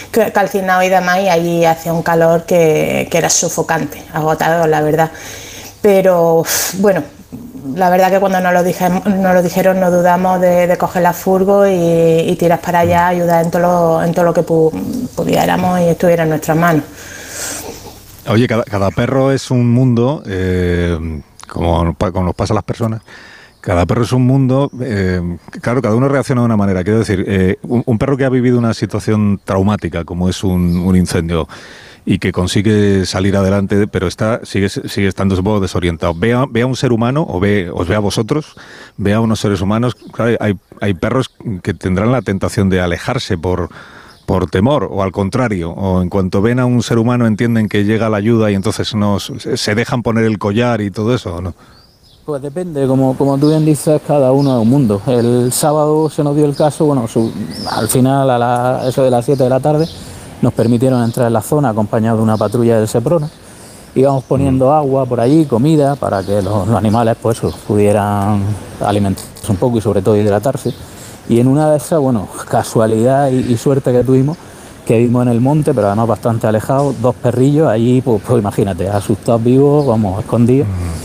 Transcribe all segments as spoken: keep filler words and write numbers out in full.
calcinado y demás, y allí hacía un calor que, que era sofocante, agotador, la verdad. Pero bueno, la verdad que cuando nos lo, dije, nos lo dijeron no dudamos de, de coger la furgo y, y tirar para allá, ayudar en todo lo, en todo lo que pu, pudiéramos y estuviera en nuestras manos. Oye, cada, cada perro es un mundo, eh, como, como nos pasa a las personas. Cada perro es un mundo, eh, claro, cada uno reacciona de una manera. Quiero decir, eh, un, un perro que ha vivido una situación traumática, como es un, un incendio, y que consigue salir adelante, pero está sigue, sigue estando un poco desorientado. Ve a, ve a un ser humano, o ve, os ve a vosotros, ve a unos seres humanos. Claro, hay, hay perros que tendrán la tentación de alejarse por, por temor, o al contrario, o en cuanto ven a un ser humano entienden que llega la ayuda y entonces nos, se dejan poner el collar y todo eso, ¿o no? Pues depende, como, como tú bien dices, cada uno es un mundo. El sábado se nos dio el caso, bueno, su, al final, a la, eso de las siete de la tarde, nos permitieron entrar en la zona acompañados de una patrulla del Seprona. Íbamos poniendo agua por allí, comida, para que los, los animales pues pudieran alimentarse un poco y sobre todo hidratarse. Y en una de esas, bueno, casualidad y, y suerte que tuvimos, que vimos en el monte, pero además bastante alejados, dos perrillos allí, pues, pues imagínate, asustados vivos, vamos, escondidos.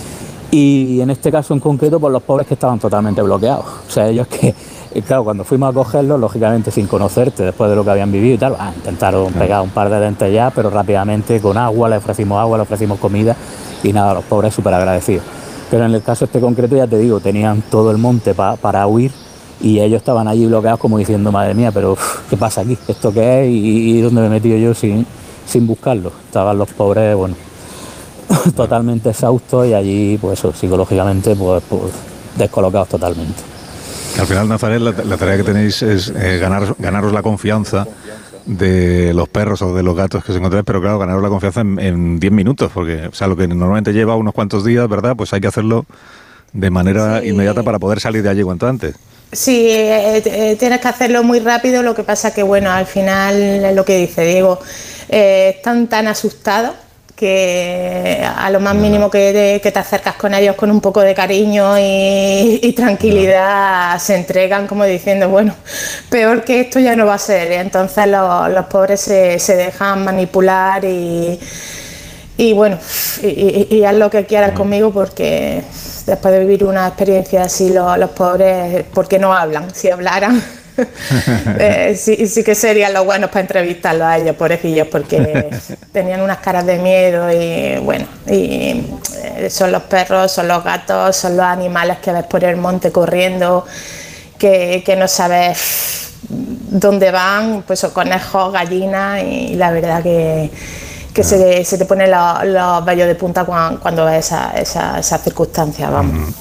Y en este caso en concreto, pues los pobres que estaban totalmente bloqueados. O sea, ellos que, claro, cuando fuimos a cogerlos, lógicamente sin conocerte, después de lo que habían vivido y tal, ah, intentaron pegar un par de dentes ya, pero rápidamente con agua, le ofrecimos agua, le ofrecimos comida y nada, los pobres súper agradecidos. Pero en el caso este concreto, ya te digo, tenían todo el monte pa, para huir y ellos estaban allí bloqueados como diciendo, madre mía, pero uf, ¿qué pasa aquí? ¿Esto qué es? ¿Y, y dónde me he metido yo sin, sin buscarlo? Estaban los pobres, bueno, totalmente exhaustos y allí, pues eso, psicológicamente, pues, pues descolocados totalmente. Al final, Nazaret, la, la tarea que tenéis es eh, ganar, ganaros la confianza de los perros o de los gatos que os encontráis, pero claro, ganaros la confianza en diez minutos, porque o sea, lo que normalmente lleva unos cuantos días, ¿verdad? Pues hay que hacerlo de manera sí. inmediata para poder salir de allí cuanto antes. Sí, eh, eh, tienes que hacerlo muy rápido, lo que pasa que, bueno, al final es lo que dice Diego, eh, están tan asustados que a lo más mínimo que te, que te acercas con ellos con un poco de cariño y, y tranquilidad, no. se entregan como diciendo, bueno, peor que esto ya no va a ser. Y entonces los, los pobres se, se dejan manipular y, y bueno, y, y, y haz lo que quieras no. conmigo, porque después de vivir una experiencia así, los, los pobres, porque no hablan, si hablaran... eh, sí, sí que serían los buenos para entrevistarlos a ellos, pobrecillos, porque tenían unas caras de miedo y bueno, y eh, son los perros, son los gatos, son los animales que ves por el monte corriendo, que, que no sabes dónde van, pues son conejos, gallinas, y la verdad que, que no. se, se te ponen los, los vellos de punta cuando, cuando ves esa, esa, esa circunstancia, vamos. Mm.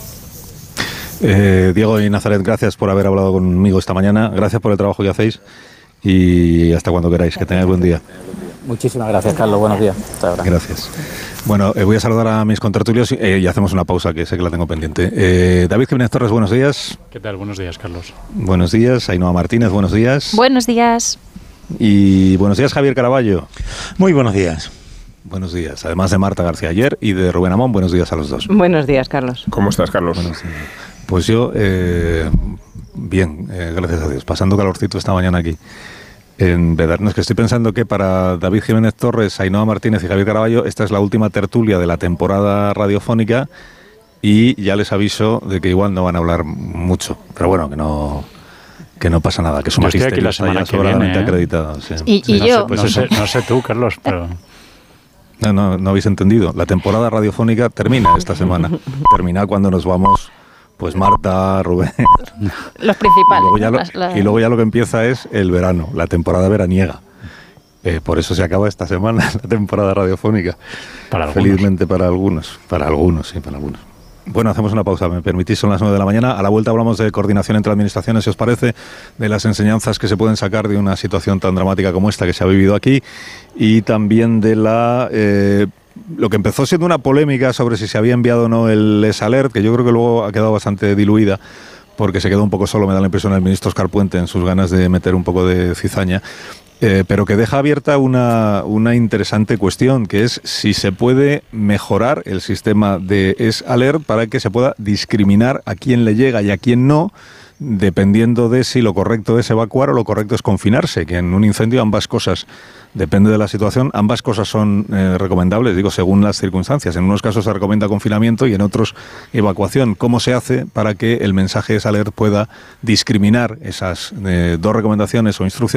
Eh, Diego y Nazaret, gracias por haber hablado conmigo esta mañana, gracias por el trabajo que hacéis y hasta cuando queráis, que tengáis buen día. Muchísimas gracias, Carlos, buenos días. Hasta ahora. Gracias. Bueno, eh, voy a saludar a mis contertulios eh, y hacemos una pausa, que sé que la tengo pendiente. Eh, David Jiménez Torres, buenos días. ¿Qué tal? Buenos días, Carlos. Buenos días. Ainhoa Martínez, buenos días. Buenos días. Y buenos días, Javier Caraballo. Muy buenos días. Buenos días. Además de Marta García ayer y de Rubén Amón, buenos días a los dos. Buenos días, Carlos. ¿Cómo estás, Carlos? Buenos días. Pues yo, eh, bien, eh, gracias a Dios, pasando calorcito esta mañana aquí en Bedarno. Es que estoy pensando que para David Jiménez Torres, Ainhoa Martínez y Javier Caraballo, esta es la última tertulia de la temporada radiofónica y ya les aviso de que igual no van a hablar mucho, pero bueno, que no... que no pasa nada, que su magisterio está ya sobradamente ¿eh? acreditado. Sí. Y, y no yo... Sé, pues no, sé, no sé tú, Carlos, pero... No, no, no habéis entendido. La temporada radiofónica termina esta semana. Termina cuando nos vamos... Pues Marta, Rubén... Los principales. Y luego ya lo, las, las... y luego ya lo que empieza es el verano, la temporada veraniega. Eh, por eso se acaba esta semana la temporada radiofónica. Para algunos. Felizmente para algunos. Para algunos, sí, para algunos. Bueno, hacemos una pausa, me permitís, son las nueve de la mañana. A la vuelta hablamos de coordinación entre administraciones, si os parece, de las enseñanzas que se pueden sacar de una situación tan dramática como esta que se ha vivido aquí y también de la... Eh, lo que empezó siendo una polémica sobre si se había enviado o no el ESALERT, que yo creo que luego ha quedado bastante diluida, porque se quedó un poco solo, me da la impresión, el ministro Óscar Puente en sus ganas de meter un poco de cizaña, eh, pero que deja abierta una, una interesante cuestión, que es si se puede mejorar el sistema de ESALERT para que se pueda discriminar a quién le llega y a quién no, dependiendo de si lo correcto es evacuar o lo correcto es confinarse, que en un incendio ambas cosas, depende de la situación, ambas cosas son eh, recomendables, digo, según las circunstancias. En unos casos se recomienda confinamiento y en otros evacuación. ¿Cómo se hace para que el mensaje de esa alerta pueda discriminar esas eh, dos recomendaciones o instrucciones